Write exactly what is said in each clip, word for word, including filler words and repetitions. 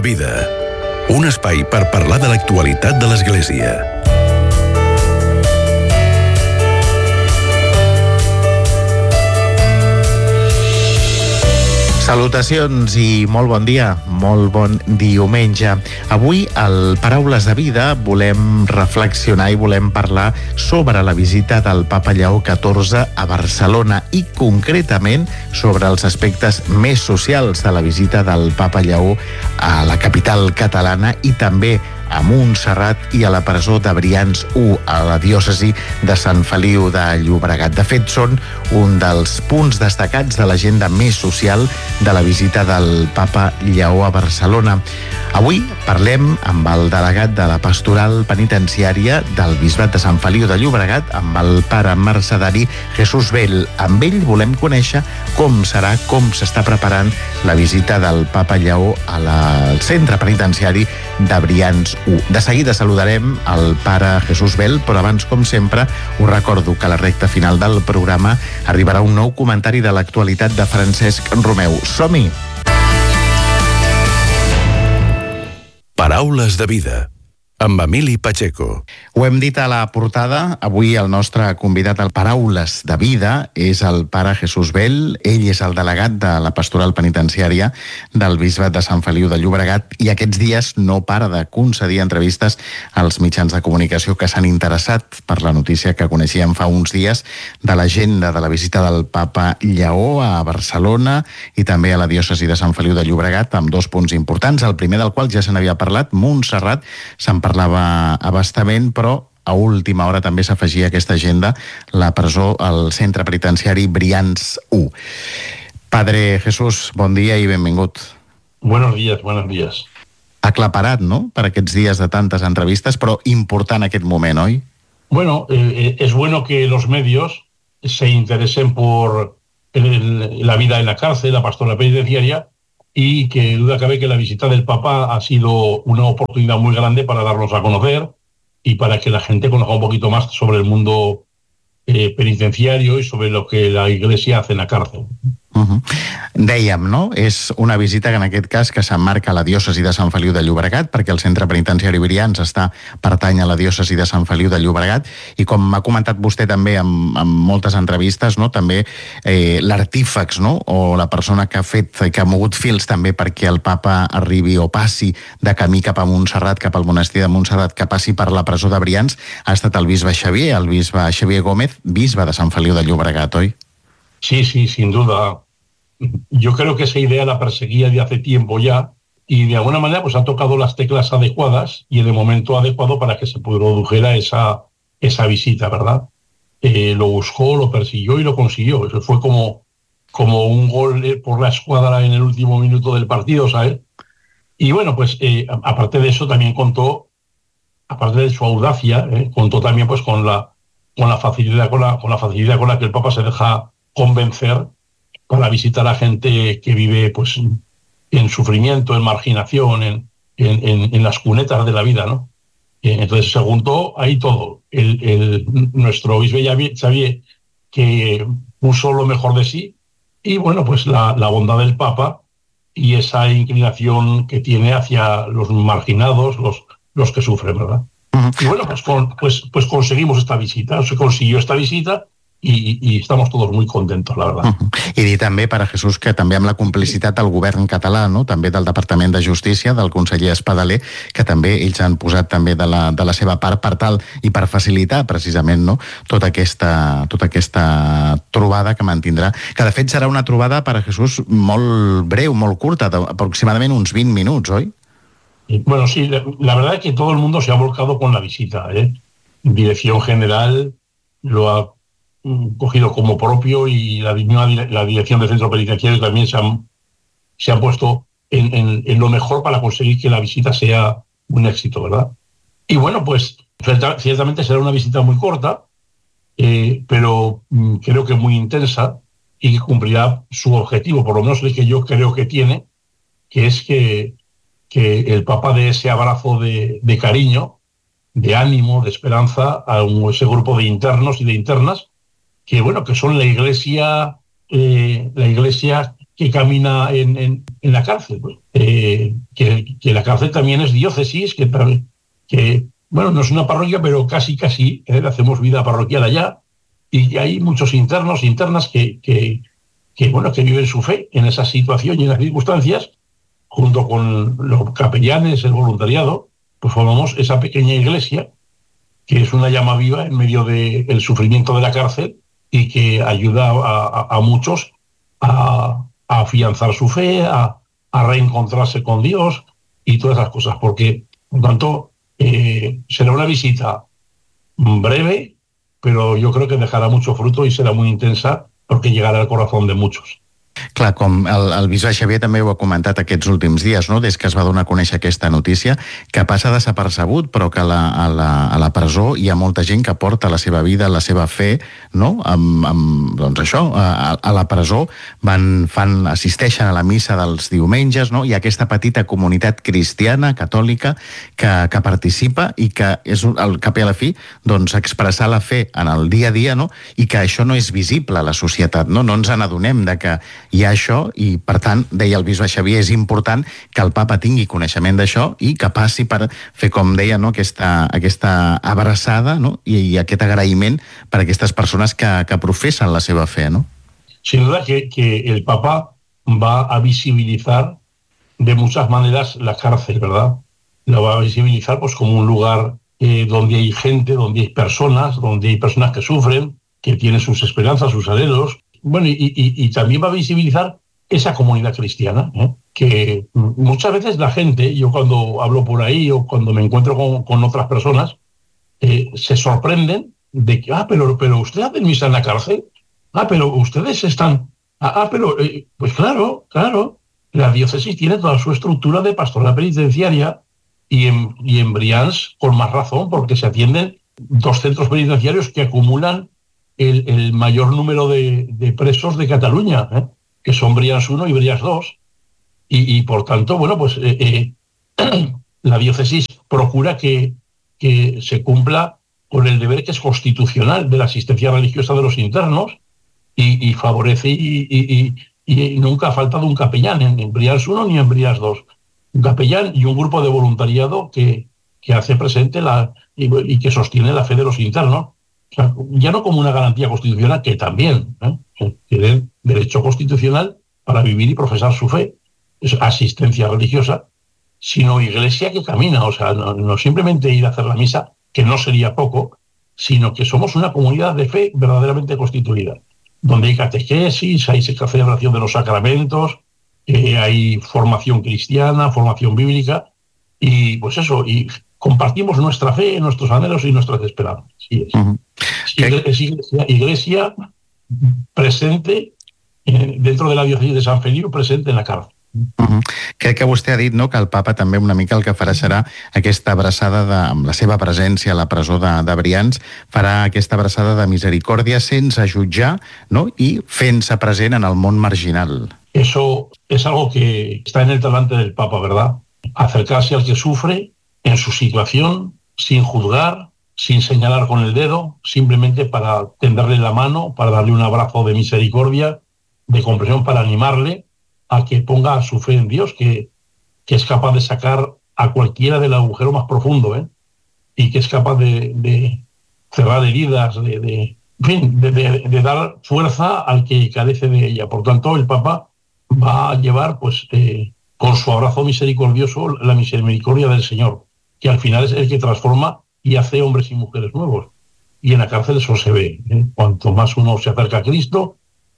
de vida. Un espai per parlar de l'actualitat de l'Església. Salutacions i molt bon dia, molt bon diumenge. Avui, al Paraules de Vida, volem reflexionar i volem parlar sobre la visita del Papa Lleó catorze a Barcelona i concretament sobre els aspectes més socials de la visita del Papa Lleó a la capital catalana i també a Montserrat i a la presó de Brians u, a la diòcesi de Sant Feliu de Llobregat. De fet, són un dels punts destacats de l'agenda més social de la visita del Papa Lleó a Barcelona. Avui parlem amb el delegat de la Pastoral Penitenciària del Bisbat de Sant Feliu de Llobregat, amb el pare mercedari Jesús Bell. Amb ell volem conèixer com serà, com s'està preparant la visita del Papa Lleó al centre penitenciari de Brians u. De seguida saludarem el pare Jesús Bell, però abans, com sempre, us recordo que a la recta final del programa arribarà un nou comentari de l'actualitat de Francesc Romeu. Som-hi! Paraules de vida, amb Emili Pacheco. Ho hem dit a la portada, avui el nostre convidat al Paraules de Vida és el pare Jesús Bell. Ell és el delegat de la Pastoral Penitenciària del Bisbat de Sant Feliu de Llobregat i aquests dies no para de concedir entrevistes als mitjans de comunicació que s'han interessat per la notícia que coneixíem fa uns dies de l'agenda de la visita del Papa Lleó a Barcelona i també a la diòcesi de Sant Feliu de Llobregat, amb dos punts importants. El primer del qual ja se n'havia parlat, Montserrat, se'n parlava a bastament, però a última hora també s'afegia a aquesta agenda la presó al centre penitenciari Brians u. Padre Jesús, bon dia i benvingut. Buenos días, buenos días. Aclaparat, no?, per aquests dies de tantes entrevistes, però important aquest moment, oi? Bueno, eh, es bueno que los medios se interesen por el, la vida en la cárcel, la pastoral penitenciaria, y que duda cabe que la visita del Papa ha sido una oportunidad muy grande para darnos a conocer y para que la gente conozca un poquito más sobre el mundo eh, penitenciario y sobre lo que la Iglesia hace en la cárcel. Uh-huh. Dèiem, no? És una visita que en aquest cas que s'emmarca a la diòcesi de Sant Feliu de Llobregat, perquè el centre penitenciari Brians està pertany a la diòcesi de Sant Feliu de Llobregat, i com m'ha comentat vostè també amb, amb moltes entrevistes, no? També eh, l'artífex, no? O la persona que ha fet, que ha mogut fils també perquè el papa arribi o passi de camí cap a Montserrat, cap al monestir de Montserrat, que passi per la presó de Brians, ha estat el bisbe Xavier, el bisbe Xavier Gómez, bisbe de Sant Feliu de Llobregat, oi? Sí, sí, sin duda. Yo creo que esa idea la perseguía de hace tiempo ya y de alguna manera pues ha tocado las teclas adecuadas y en el momento adecuado para que se produjera esa, esa visita, ¿verdad? Eh, lo buscó, lo persiguió y lo consiguió. Eso fue como, como un gol por la escuadra en el último minuto del partido, ¿sabes? Y bueno, pues eh, aparte de eso también contó, aparte de su audacia, eh, contó también pues con la, con la facilidad con la, con la facilidad con la que el Papa se deja convencer para visitar a gente que vive pues en sufrimiento, en marginación, en, en, en, en las cunetas de la vida, ¿no? Entonces se juntó ahí todo. El, el, nuestro obispo Xavier, que puso lo mejor de sí, y bueno, pues la, la bondad del Papa y esa inclinación que tiene hacia los marginados, los, los que sufren, ¿verdad? Uh-huh. Y bueno, pues, con, pues, pues conseguimos esta visita, se consiguió esta visita, I, i estamos todos muy contentos, la verdad. Uh-huh. I dir també, pare Jesús, que també amb la complicitat del govern català, no? També del Departament de Justícia, del conseller Espadaler, que també ells han posat també de la, de la seva part per tal i per facilitar precisament, no? tota, aquesta, tota aquesta trobada que mantindrà, que de fet serà una trobada, pare Jesús, molt breu, molt curta, aproximadament uns vint minuts, oi? Bueno, sí, la, la verdad es que todo el mundo se ha volcado con la visita, ¿eh? Dirección General lo ha cogido como propio y la, la dirección del centro penitenciario también se han, se han puesto en, en, en lo mejor para conseguir que la visita sea un éxito, ¿verdad? Y bueno, pues ciertamente será una visita muy corta, eh, pero mm, creo que muy intensa y que cumplirá su objetivo, por lo menos el que yo creo que tiene, que es que, que el Papa dé ese abrazo de, de cariño, de ánimo, de esperanza a un, ese grupo de internos y de internas que, bueno, que son la Iglesia, eh, la Iglesia que camina en, en, en la cárcel, pues, eh, que, que la cárcel también es diócesis, que, que bueno, no es una parroquia, pero casi, casi, eh, hacemos vida parroquial allá, y hay muchos internos, internas que, que, que, bueno, que viven su fe en esa situación y en las circunstancias, junto con los capellanes, el voluntariado, pues formamos esa pequeña iglesia, que es una llama viva en medio del sufrimiento de la cárcel y que ayuda a, a, a muchos a, a afianzar su fe, a, a reencontrarse con Dios y todas esas cosas, porque, por tanto, eh, será una visita breve, pero yo creo que dejará mucho fruto y será muy intensa porque llegarà al corazón de muchos. Clar, com el, el bisbe Xavier també ho ha comentat aquests últims dies, no? Des que es va donar a conèixer aquesta notícia, que passa desapercebut, però que a la, a la, a la presó hi ha molta gent que porta la seva vida, la seva fe, no? Amb, amb, doncs això, a, a la presó van, fan, assisteixen a la missa dels diumenges, no? Hi ha aquesta petita comunitat cristiana, catòlica, que, que participa i que és al cap i a la fi doncs, expressar la fe en el dia a dia, no? I que això no és visible a la societat, no? No ens n'adonem de que hi ha això i, per tant, deia el bisbe Xavier, és important que el papa tingui coneixement d'això i que passi per fer, com deia, no, aquesta, aquesta abraçada, no? I, i aquest agraïment per a aquestes persones que, que professen la seva fe, no? Sin duda que, que el papa va a visibilizar de muchas maneras la cárcel, ¿verdad? La va a visibilizar pues como un lugar eh, donde hay gente, donde hay personas, donde hay personas que sufren, que tienen sus esperanzas, sus anhelos. Bueno, y, y, y también va a visibilizar esa comunidad cristiana, ¿eh? Que muchas veces la gente, yo cuando hablo por ahí o cuando me encuentro con, con otras personas, eh, se sorprenden de que, ah, pero, pero usted hace misa en la cárcel, ah, pero ustedes están, ah, ah pero, eh, pues claro, claro, la diócesis tiene toda su estructura de pastoral penitenciaria y en, y en Brians con más razón, porque se atienden dos centros penitenciarios que acumulan El, el mayor número de, de presos de Cataluña, ¿eh? Que son Brians uno y Brians dos. Y, y por tanto, bueno, pues eh, eh, la diócesis procura que, que se cumpla con el deber que es constitucional de la asistencia religiosa de los internos y, y favorece y, y, y, y nunca ha faltado un capellán en, en Brians uno ni en Brians dos. Un capellán y un grupo de voluntariado que, que hace presente la, y, y que sostiene la fe de los internos. O sea, ya no como una garantía constitucional, que también ¿eh? Tienen derecho constitucional para vivir y profesar su fe, es asistencia religiosa, sino iglesia que camina, o sea, no, no simplemente ir a hacer la misa, que no sería poco, sino que somos una comunidad de fe verdaderamente constituida, donde hay catequesis, hay celebración de los sacramentos, eh, hay formación cristiana, formación bíblica, y pues eso, y compartimos nuestra fe, nuestros anhelos y nuestras esperanzas. Sí es. Uh-huh. Sí, es iglesia, iglesia presente eh, dentro de la diócesis de Sant Feliu, presente en la cárcel. Uh-huh. Crec que vostè ha dit, no?, que el papa també una mica el que farà serà aquesta abraçada de, amb la seva presència a la presó de, de Brians, farà aquesta abraçada de misericòrdia sense jutjar, no?, i fent-se present en el món marginal. Eso es algo que está en el talante del papa, ¿verdad? Acercarse al que sufre en su situación, sin juzgar, sin señalar con el dedo, simplemente para tenderle la mano, para darle un abrazo de misericordia, de comprensión, para animarle a que ponga su fe en Dios, que, que es capaz de sacar a cualquiera del agujero más profundo, ¿eh? Y que es capaz de, de cerrar heridas, de, de, en fin, de, de, de dar fuerza al que carece de ella. Por tanto, el Papa va a llevar, pues, eh, con su abrazo misericordioso, la misericordia del Señor, que al final es el que transforma y hace hombres y mujeres nuevos. Y en la cárcel eso se ve, ¿eh? Cuanto más uno se acerca a Cristo,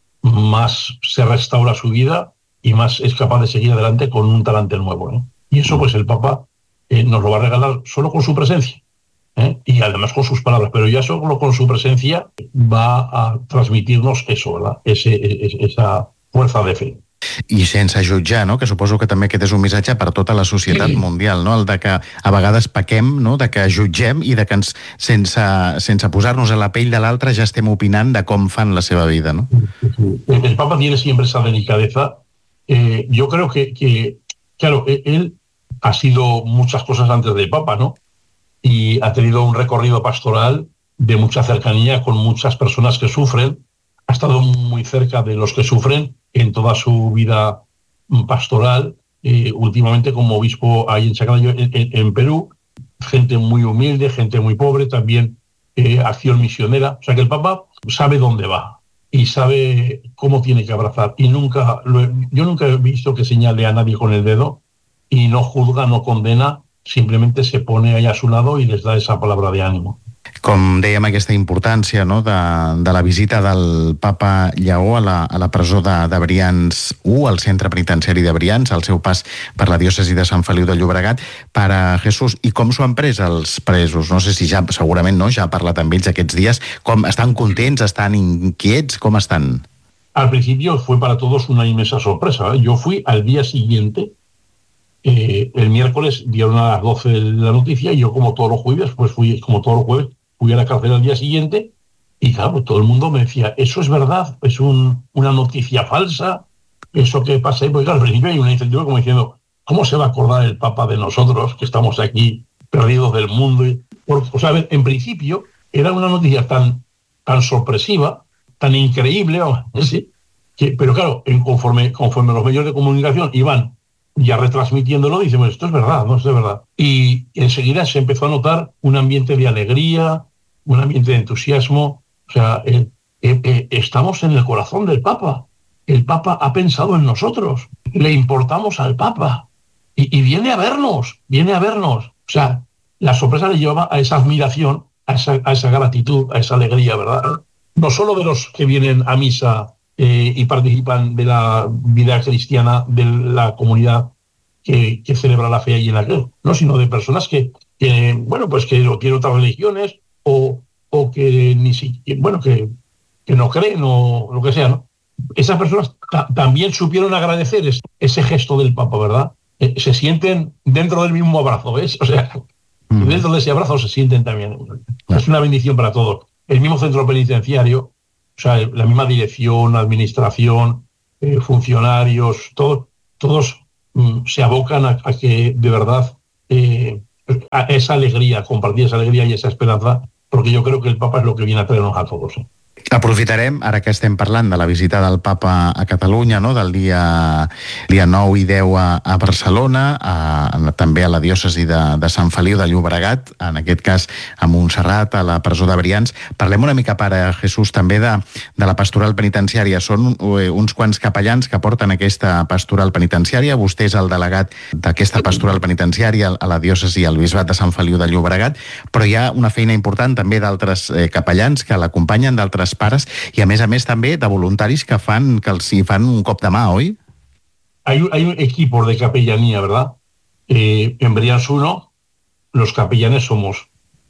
más se restaura su vida y más es capaz de seguir adelante con un talante nuevo, ¿eh? Y eso pues el Papa eh, nos lo va a regalar solo con su presencia, ¿eh? Y además con sus palabras, pero ya solo con su presencia va a transmitirnos eso, ¿verdad? Ese, esa fuerza de fe. I sense jutjar, no?, que suposo que també aquest és un missatge per tota la societat sí. mundial, no?, el de que a vegades pequem, no?, de que jutgem i de que ens, sense, sense posar-nos a la pell de l'altre ja estem opinant de com fan la seva vida, no? El Papa tiene siempre esa delicadeza. Eh, yo creo que, que, claro, él ha sido muchas cosas antes de Papa, ¿no? Y ha tenido un recorrido pastoral de mucha cercanía con muchas personas que sufren, ha estado muy cerca de los que sufren en toda su vida pastoral, eh, últimamente como obispo ahí en Chaclayo, en, en, en Perú, gente muy humilde, gente muy pobre, también eh, acción misionera. O sea que el Papa sabe dónde va y sabe cómo tiene que abrazar. Y nunca lo he, yo nunca he visto que señale a nadie con el dedo y no juzga, no condena, simplemente se pone ahí a su lado y les da esa palabra de ánimo. Com dèiem, aquesta importància, no?, de, de la visita del papa Lleó a la, a la presó de, de Brians u, al centre penitenciari de Brians, al seu pas per la diòcesi de Sant Feliu de Llobregat. Per a Jesús, i com s'ho han pres els presos? No sé si ja, segurament no, ja ha parlat amb ells aquests dies. Com, estan contents, estan inquiets, com estan? Al principio fue para todos una inmensa sorpresa, ¿eh? Yo fui al día siguiente, eh, el miércoles dieron a las doce la noticia y yo, como todos los jueves, pues fui, como todos los jueves, fui a la cárcel al día siguiente y claro, todo el mundo me decía, ¿eso es verdad? ¿Es un, una noticia falsa? ¿Eso que pasa ahí? Porque claro, al principio hay una incertidumbre como diciendo, ¿cómo se va a acordar el Papa de nosotros que estamos aquí perdidos del mundo? Y, por, o sea, a ver, en principio era una noticia tan, tan sorpresiva, tan increíble, ¿sí? que, pero claro, en conforme, conforme los medios de comunicación iban ya retransmitiéndolo, dicen, bueno, esto es verdad, no es de verdad. Y enseguida se empezó a notar un ambiente de alegría, un ambiente de entusiasmo. O sea, eh, eh, eh, estamos en el corazón del Papa. El Papa ha pensado en nosotros. Le importamos al Papa. Y, y viene a vernos, viene a vernos. O sea, la sorpresa le llevaba a esa admiración, a esa, a esa gratitud, a esa alegría, ¿verdad? No solo de los que vienen a misa eh, y participan de la vida cristiana de la comunidad que, que celebra la fe allí en la cruz, no, sino de personas que, que bueno, pues que no tienen otras religiones o, o que ni siquiera, bueno, que, que no creen o lo que sea, ¿no? Esas personas ta- también supieron agradecer es, ese gesto del Papa, ¿verdad? Eh, se sienten dentro del mismo abrazo, ¿ves? O sea, mm. dentro de ese abrazo se sienten también. Mm. Es una bendición para todos. El mismo centro penitenciario, o sea, la misma dirección, administración, eh, funcionarios, todo, todos mm, se abocan a, a que de verdad eh, a esa alegría, compartir esa alegría y esa esperanza, porque yo creo que el Papa es lo que viene a traernos a todos. ¿eh? Aprofitarem, ara que estem parlant de la visita del Papa a Catalunya, no?, del dia, dia nou i deu a, a Barcelona, a, a, també a la diòcesi de, de Sant Feliu de Llobregat, en aquest cas a Montserrat, a la presó de Brians. Parlem una mica, Pare Jesús, també de, de la pastoral penitenciària. Són eh, uns quants capellans que porten aquesta pastoral penitenciària. Vostè és el delegat d'aquesta pastoral penitenciària a la diòcesi, al bisbat de Sant Feliu de Llobregat, però hi ha una feina important també d'altres eh, capellans que l'acompanyen, d'altres pares, y a més a més també de voluntaris que fan que els hi fan un cop de mà, ¿oi? Hay, hay un equipo de capellanía, ¿verdad? Eh, en Brians uno, los capellanes somos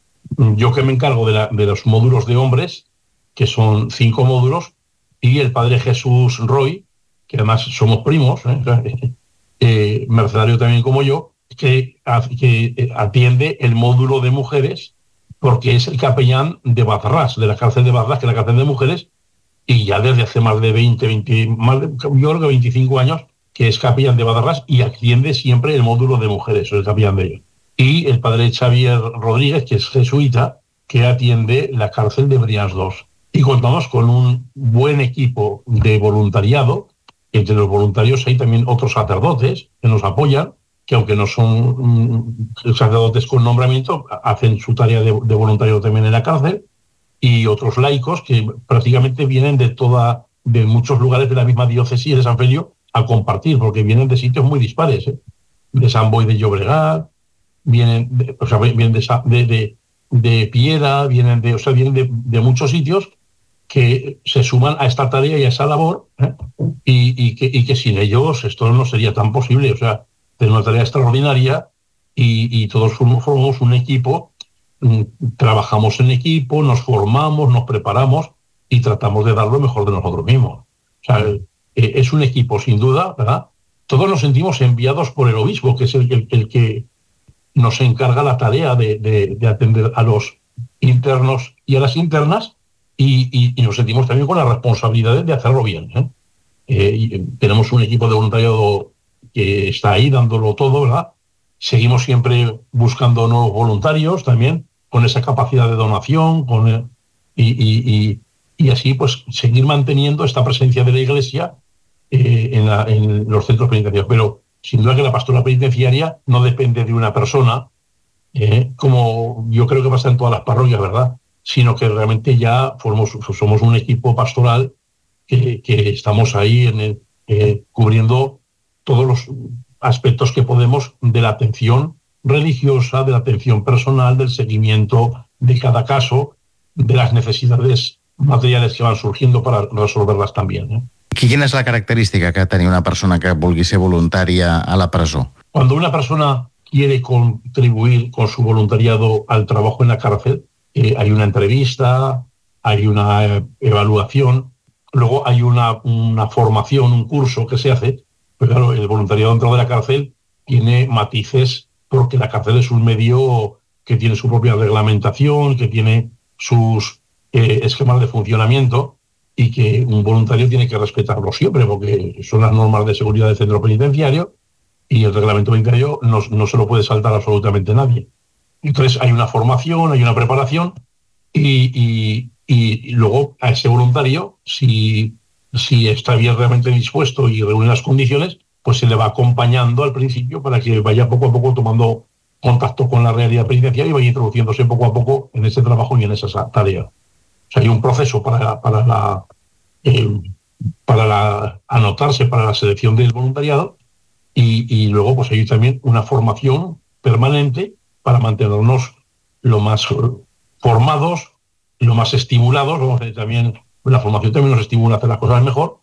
yo, que me encargo de, la, de los módulos de hombres, que son cinco módulos, y el Padre Jesús Roy, que además somos primos, ¿eh? Eh, mercenario también como yo, que, que atiende el módulo de mujeres, porque es el capellán de Bazarrás, de la cárcel de Bazarrás, que es la cárcel de mujeres, y ya desde hace más de veinte, veinte más de, yo creo que veinticinco años, que es capellán de Bazarrás y atiende siempre el módulo de mujeres, o el capellán de ellos. Y el padre Xavier Rodríguez, que es jesuita, que atiende la cárcel de Brians dos. Y contamos con un buen equipo de voluntariado. Entre los voluntarios hay también otros sacerdotes que nos apoyan, que aunque no son mm, sacerdotes con nombramiento, hacen su tarea de, de voluntariado también en la cárcel, y otros laicos que prácticamente vienen de toda, de muchos lugares de la misma diócesis de San Feliu a compartir, porque vienen de sitios muy dispares, ¿eh? De San Boi de Llobregat, vienen de, o sea, vienen de, de, de, de Piera, vienen de, o sea, vienen de, de muchos sitios que se suman a esta tarea y a esa labor, ¿eh? y, y, que, y que sin ellos esto no sería tan posible. O sea, es una tarea extraordinaria y, y todos formamos un equipo, trabajamos en equipo, nos formamos, nos preparamos y tratamos de dar lo mejor de nosotros mismos. O sea, eh, es un equipo sin duda, ¿verdad? Todos nos sentimos enviados por el obispo, que es el, el, el que nos encarga la tarea de, de, de atender a los internos y a las internas, y, y, y nos sentimos también con la responsabilidad de hacerlo bien, ¿eh? Eh, y tenemos un equipo de voluntariado que está ahí dándolo todo, ¿verdad? Seguimos siempre buscando nuevos voluntarios también, con esa capacidad de donación, con el, y, y, y, y así pues seguir manteniendo esta presencia de la Iglesia eh, en, la, en los centros penitenciarios. Pero sin duda que la pastoral penitenciaria no depende de una persona, eh, como yo creo que pasa en todas las parroquias, ¿verdad? Sino que realmente ya formos, somos un equipo pastoral que, que estamos ahí en el, eh, cubriendo todos los aspectos que podemos de la atención religiosa, de la atención personal, del seguimiento de cada caso, de las necesidades materiales que van surgiendo para resolverlas también, ¿eh? Quina és la característica que tenia una persona que vulgui ser voluntària a la presó? Cuando una persona quiere contribuir con su voluntariado al trabajo en la cárcel, eh, hay una entrevista, hay una eh, evaluación, luego hay una, una formación, un curso que se hace, pero claro, el voluntariado dentro de la cárcel tiene matices porque la cárcel es un medio que tiene su propia reglamentación, que tiene sus eh, esquemas de funcionamiento y que un voluntario tiene que respetarlo siempre porque son las normas de seguridad del centro penitenciario y el reglamento penitenciario no, no se lo puede saltar absolutamente nadie. Entonces hay una formación, hay una preparación y, y, y luego a ese voluntario, si, si está bien realmente dispuesto y reúne las condiciones, pues se le va acompañando al principio para que vaya poco a poco tomando contacto con la realidad penitenciaria y vaya introduciéndose poco a poco en ese trabajo y en esa tarea. O sea, hay un proceso para, para, la, eh, para la, anotarse para la selección del voluntariado y, y luego pues hay también una formación permanente para mantenernos lo más formados, lo más estimulados. Vamos a decir, también la formación también nos estimula a hacer las cosas mejor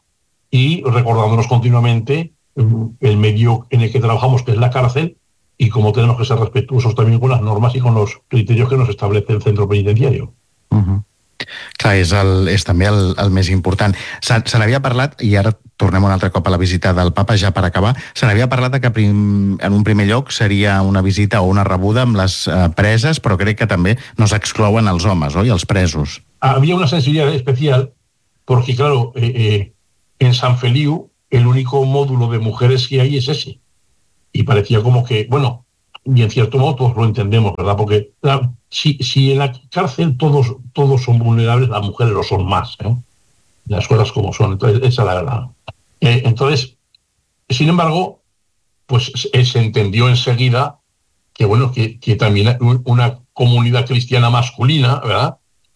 y recordándonos continuamente el medio en el que trabajamos, que es la cárcel, y cómo tenemos que ser respetuosos también con las normas y con los criterios que nos establece el centro penitenciario. Uh-huh. Clar, és, el, és també el, el més important. Se, se n'havia parlat, i ara tornem un altre cop a la visita del papa, ja per acabar, se n'havia parlat que prim, en un primer lloc seria una visita o una rebuda amb les eh, preses, però crec que també no s'exclouen els homes, oi? Els presos. Había una sensibilidad especial porque, claro, eh, eh, en San Feliu el único módulo de mujeres que hay es ese. Y parecía como que, bueno, y en cierto modo todos lo entendemos, ¿verdad? Porque la, si, si en la cárcel todos, todos son vulnerables, las mujeres lo son más, ¿eh? Las cosas como son. Entonces, esa es la verdad. Eh, entonces, sin embargo, pues se, se entendió enseguida que, bueno, que, que también una comunidad cristiana masculina, ¿verdad?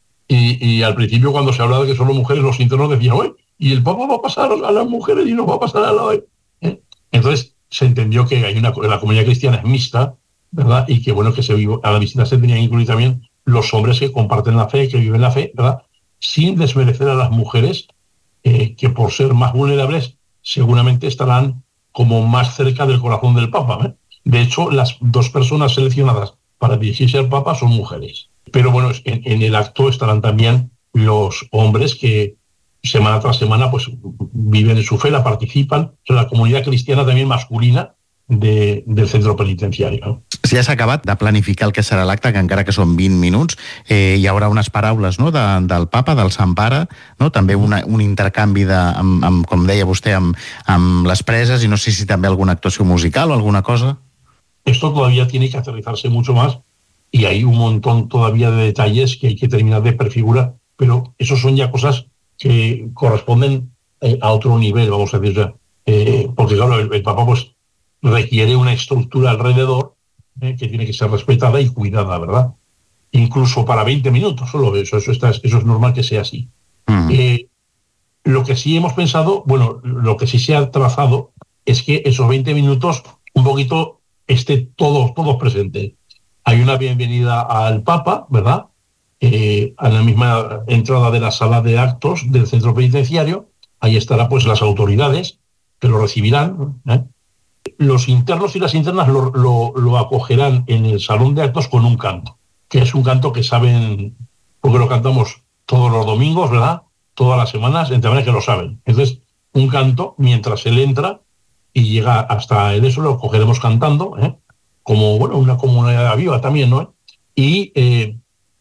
Y, y al principio cuando se hablaba de que solo mujeres, los internos decían, oye, y el Papa va a pasar a las mujeres y nos va a pasar a la... ¿eh? Entonces se entendió que hay una, la comunidad cristiana es mixta, ¿verdad? Y que bueno, que se vive, a la visita se tenían que incluir también los hombres que comparten la fe, que viven la fe, ¿verdad? Sin desmerecer a las mujeres, eh, que por ser más vulnerables seguramente estarán como más cerca del corazón del Papa, ¿eh? De hecho, las dos personas seleccionadas para dirigirse al Papa son mujeres. Pero bueno, en, en el acto estarán también los hombres que semana tras semana pues viven en su fe, la participan, en la comunidad cristiana también masculina de, del centro penitenciari. No? Ja s'ha acabat de planificar el que serà l'acte, que encara que són vint minuts, eh, hi haurà unes paraules, no?, de, del papa, del Sant Pare, no?, també una, un intercanvi, de, amb, amb, com deia vostè, amb, amb les preses, i no sé si també alguna actuació musical o alguna cosa. Esto todavía tiene que aterrizarse mucho más y hay un montón todavía de detalles que hay que terminar de prefigurar, pero eso son ya cosas que corresponden eh, a otro nivel, vamos a decir, eh, porque claro, el, el Papa pues requiere una estructura alrededor eh, que tiene que ser respetada y cuidada, ¿verdad? Incluso para veinte minutos, solo eso, eso, está, eso es normal que sea así. Mm. Eh, lo que sí hemos pensado, bueno, lo que sí se ha trazado es que esos veinte minutos un poquito esté todos, todos presentes. Hay una bienvenida al Papa, ¿verdad? Eh, a la misma entrada de la sala de actos del centro penitenciario, ahí estará pues las autoridades que lo recibirán, ¿eh? Los internos y las internas lo, lo, lo acogerán en el salón de actos con un canto, que es un canto que saben, porque lo cantamos todos los domingos, ¿verdad? Todas las semanas, de manera que lo saben. Entonces, un canto, mientras él entra y llega hasta el eso, lo cogeremos cantando, ¿eh? Como, bueno, una comunidad viva también, ¿no? Y eh,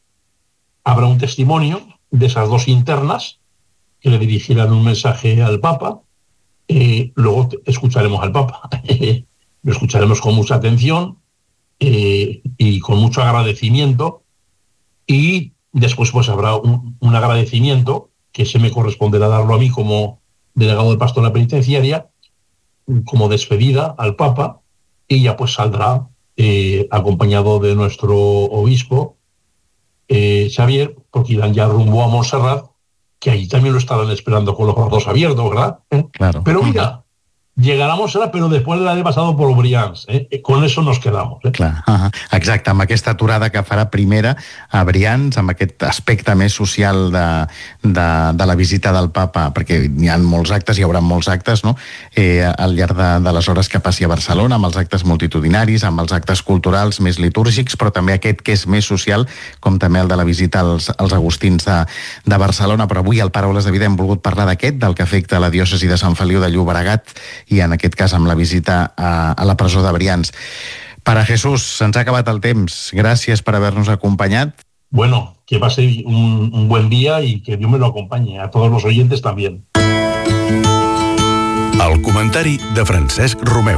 habrá un testimonio de esas dos internas que le dirigirán un mensaje al Papa. Eh, luego escucharemos al Papa. Lo escucharemos con mucha atención eh, y con mucho agradecimiento. Y después pues habrá un, un agradecimiento que se me corresponderá darlo a mí como delegado de Pastora Penitenciaria, como despedida al Papa, y ya pues saldrá eh, acompañado de nuestro obispo, eh, Xavier, porque irán ya rumbo a Montserrat, que allí también lo estarán esperando con los brazos abiertos, ¿verdad? ¿Eh? Claro. Pero mira, llegarà a Montserrat, però després d'haver passat per Brians. Eh? Con eso nos quedamos. Eh? Clar, uh -huh. Exacte, amb aquesta aturada que farà primera a Brians, amb aquest aspecte més social de, de, de la visita del papa, perquè hi ha molts actes, hi haurà molts actes, no?, eh, al llarg de, de les hores que passi a Barcelona, amb els actes multitudinaris, amb els actes culturals més litúrgics, però també aquest que és més social, com també el de la visita als, als agustins de, de Barcelona. Però avui al Paraules de Vida hem volgut parlar d'aquest, del que afecta la diòcesi de Sant Feliu de Llobregat, i en aquest cas amb la visita a, a la presó de Brians. Para Jesús, se'ns ha acabat el temps. Gràcies per haver-nos acompanyat. Bueno, que va ser un, un buen día y que Dios me lo acompañe. A todos los oyentes también. El comentari de Francesc Romeu.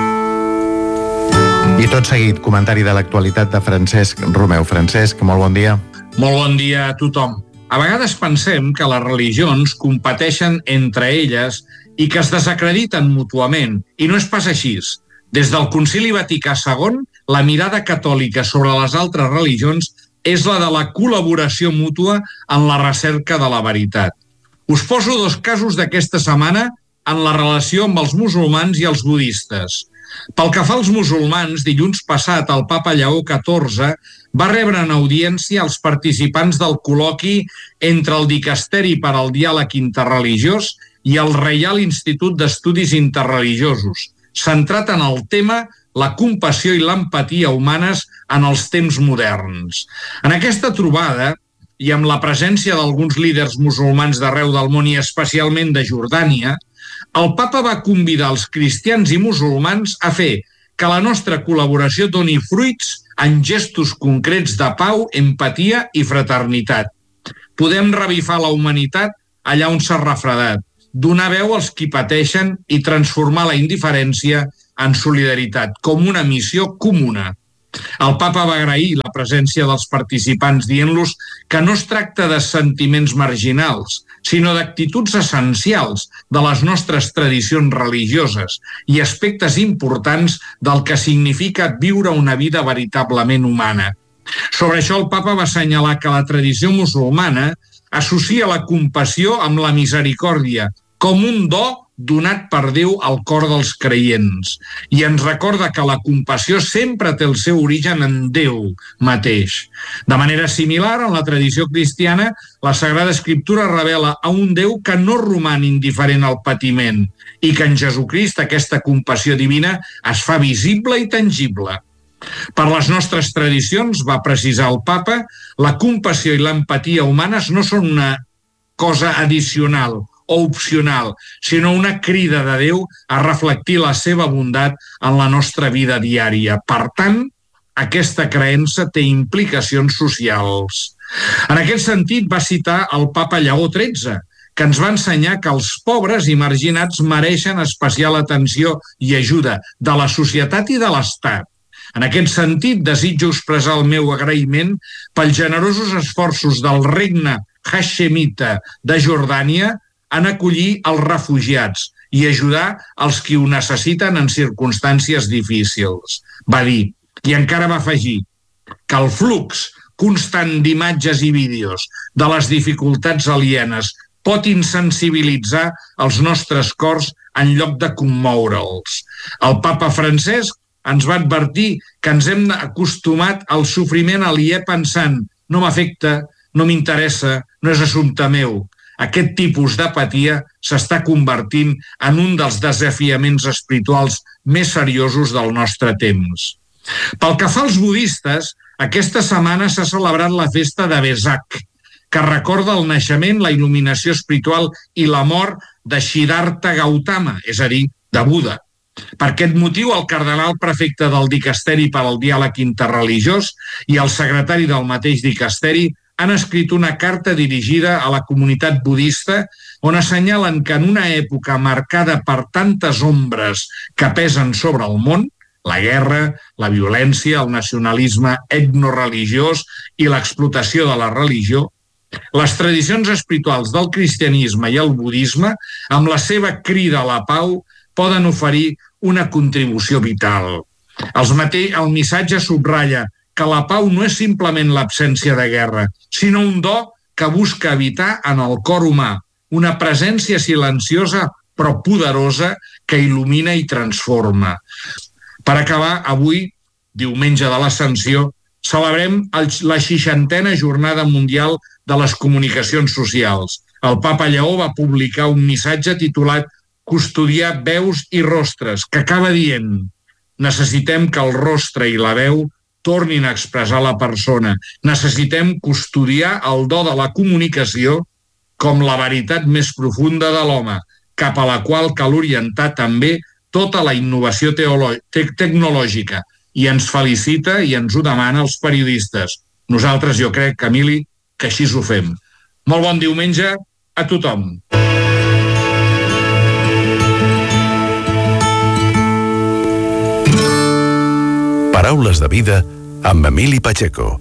I tot seguit, comentari de l'actualitat de Francesc Romeu. Francesc, molt bon dia. Molt bon dia a tothom. A vegades pensem que les religions competeixen entre elles i que es desacrediten mútuament, i no és pas així. Des del Concili Vaticà segon, la mirada catòlica sobre les altres religions és la de la col·laboració mútua en la recerca de la veritat. Us poso dos casos d'aquesta setmana en la relació amb els musulmans i els budistes. Pel que fa als musulmans, dilluns passat el papa Lleó catorze va rebre en audiència els participants del col·loqui entre el Dicasteri per al Diàleg Interreligiós i el Reial Institut d'Estudis Interreligiosos, centrat en el tema la compassió i l'empatia humanes en els temps moderns. En aquesta trobada, i amb la presència d'alguns líders musulmans d'arreu del món i especialment de Jordània, el papa va convidar els cristians i musulmans a fer que la nostra col·laboració doni fruits en gestos concrets de pau, empatia i fraternitat. Podem revifar la humanitat allà on s'ha refredat, donar veu als qui pateixen i transformar la indiferència en solidaritat, com una missió comuna. El papa va agrair la presència dels participants dient-los que no es tracta de sentiments marginals, sinó d'actituds essencials de les nostres tradicions religioses i aspectes importants del que significa viure una vida veritablement humana. Sobre això el papa va assenyalar que la tradició musulmana associa la compassió amb la misericòrdia com un do donat per Déu al cor dels creients, i ens recorda que la compassió sempre té el seu origen en Déu mateix. De manera similar, en la tradició cristiana, la Sagrada Escriptura revela a un Déu que no roman indiferent al patiment i que en Jesucrist aquesta compassió divina es fa visible i tangible. Per les nostres tradicions, va precisar el papa, la compassió i l'empatia humanes no són una cosa addicional o opcional, sinó una crida de Déu a reflectir la seva bondat en la nostra vida diària. Per tant, aquesta creença té implicacions socials. En aquest sentit, va citar el papa Lleó tretze, que ens va ensenyar que els pobres i marginats mereixen especial atenció i ajuda de la societat i de l'Estat. En aquest sentit, desitjo expressar el meu agraïment pels generosos esforços del regne Hashemita de Jordània en acollir els refugiats i ajudar els qui ho necessiten en circumstàncies difícils. Va dir, i encara va afegir, que el flux constant d'imatges i vídeos de les dificultats alienes pot insensibilitzar els nostres cors en lloc de commoure'ls. El papa Francesc ens va advertir que ens hem acostumat al sofriment aliè pensant no m'afecta, no m'interessa, no és assumpte meu. Aquest tipus d'apatia s'està convertint en un dels desafiaments espirituals més seriosos del nostre temps. Pel que fa als budistes, aquesta setmana s'ha celebrat la festa de Vesak, que recorda el naixement, la il·luminació espiritual i la mort de Siddhartha Gautama, és a dir, de Buda. Per aquest motiu, el cardenal prefecte del Dicasteri per al Diàleg Interreligiós i el secretari del mateix Dicasteri han escrit una carta dirigida a la comunitat budista on assenyalen que en una època marcada per tantes ombres que pesen sobre el món, la guerra, la violència, el nacionalisme etnoreligiós i l'explotació de la religió, Les tradicions espirituals del cristianisme i el budisme, amb la seva crida a la pau, poden oferir una contribució vital. Els mate- el missatge subratlla que la pau no és simplement l'absència de guerra, sinó un do que busca evitar en el cor humà una presència silenciosa però poderosa que il·lumina i transforma. Per acabar, avui, diumenge de l'Ascensió, celebrem la seixantena Jornada Mundial de les Comunicacions Socials. El Papa Lleó va publicar un missatge titulat Custodiar veus i rostres, que acaba dient: necessitem que el rostre i la veu tornin a expressar la persona. Necessitem custodiar el do de la comunicació com la veritat més profunda de l'home, cap a la qual cal orientar també tota la innovació teolo- te- tecnològica. I ens felicita i ens ho demana els periodistes. Nosaltres, jo crec, Camili, que així ho fem. Molt bon diumenge a tothom. Paraules de vida amb Emili Pacheco.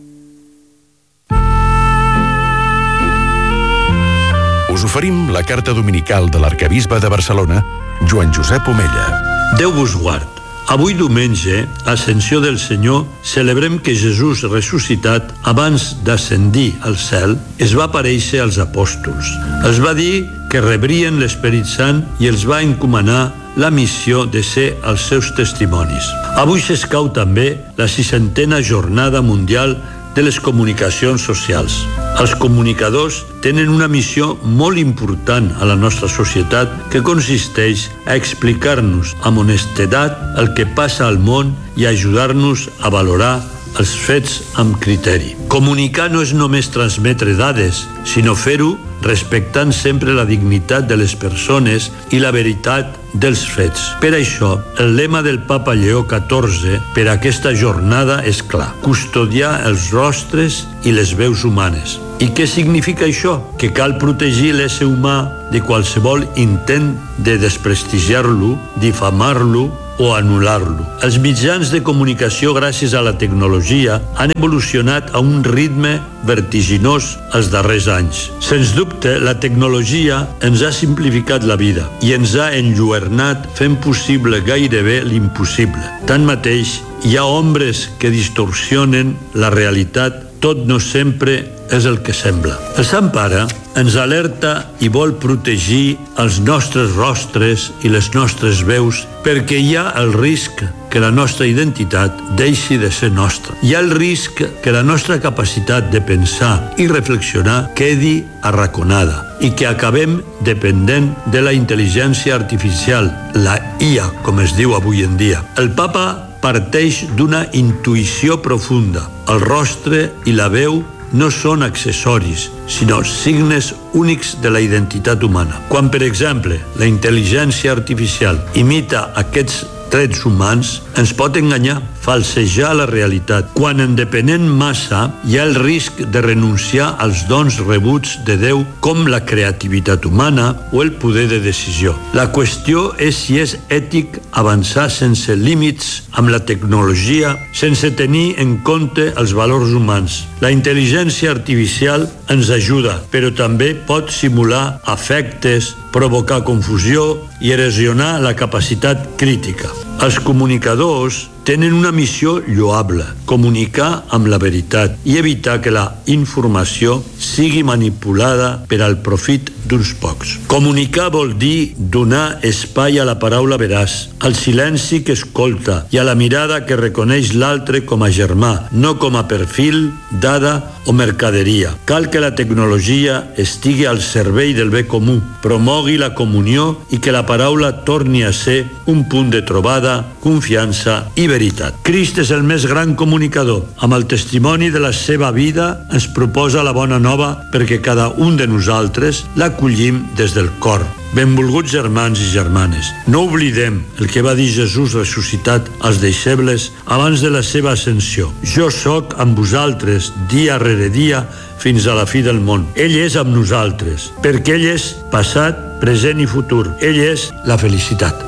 Us oferim la carta dominical de l'arquebisbe de Barcelona, Joan Josep Omella. Déu vos guard. Avui diumenge, Ascensió del Senyor, celebrem que Jesús ressuscitat, abans d'ascendir al cel, es va aparèixer als apòstols. Els va dir que rebrien l'Esperit Sant i els va encomanar la missió de ser els seus testimonis. Avui s'escau també la seixantena Jornada Mundial de les Comunicacions Socials. Els comunicadors tenen una missió molt important a la nostra societat que consisteix a explicar-nos amb honestedat el que passa al món i ajudar-nos a valorar els fets amb criteri. Comunicar no és només transmetre dades, sinó fer-ho respectant sempre la dignitat de les persones i la veritat dels fets. Per això, el lema del Papa Lleó catorze per a aquesta jornada és clar: custodiar els rostres i les veus humanes. I què significa això? Que cal protegir l'ésser humà de qualsevol intent de desprestigiar-lo, difamar-lo o anul·lar-lo. Els mitjans de comunicació, gràcies a la tecnologia, han evolucionat a un ritme vertiginós els darrers anys. Sens dubte, la tecnologia ens ha simplificat la vida i ens ha enlluernat fent possible gairebé l'impossible. Tanmateix, hi ha ombres que distorsionen la realitat. Tot no sempre és el que sembla. El Sant Pare ens alerta i vol protegir els nostres rostres i les nostres veus perquè hi ha el risc que la nostra identitat deixi de ser nostra. Hi ha el risc que la nostra capacitat de pensar i reflexionar quedi arraconada i que acabem dependent de la intel·ligència artificial, la I A, com es diu avui en dia. El Papa parteix d'una intuïció profunda. El rostre i la veu no són accessoris, sinó signes únics de la identitat humana. Quan, per exemple, la intel·ligència artificial imita aquests trets humans, ens pot enganyar, falsejar la realitat. Quan en depenem massa, hi ha el risc de renunciar als dons rebuts de Déu, com la creativitat humana o el poder de decisió. La qüestió és si és ètic avançar sense límits amb la tecnologia, sense tenir en compte els valors humans. La intel·ligència artificial ens ajuda, però també pot simular afectes, provocar confusió i erosionar la capacitat crítica. Els comunicadors tenen una missió lloable: comunicar amb la veritat i evitar que la informació sigui manipulada per al profit d'uns pocs. Comunicar vol dir donar espai a la paraula veraç, al silenci que escolta i a la mirada que reconeix l'altre com a germà, no com a perfil, dada o mercaderia. Cal que la tecnologia estigui al servei del bé comú, promogui la comunió i que la paraula torni a ser un punt de trobada, confiança i veritat. Crist és el més gran comunicador. Amb el testimoni de la seva vida ens proposa la bona nova perquè cada un de nosaltres l'acollim des del cor. Benvolguts germans i germanes, no oblidem el que va dir Jesús ressuscitat als deixebles abans de la seva ascensió. Jo sóc amb vosaltres dia rere dia fins a la fi del món. Ell és amb nosaltres, perquè ell és passat, present i futur. Ell és la felicitat.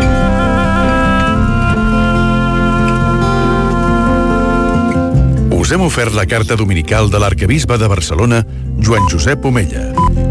Us Us hem ofert la carta dominical de l'arquebisbe de Barcelona, Joan Josep Omella.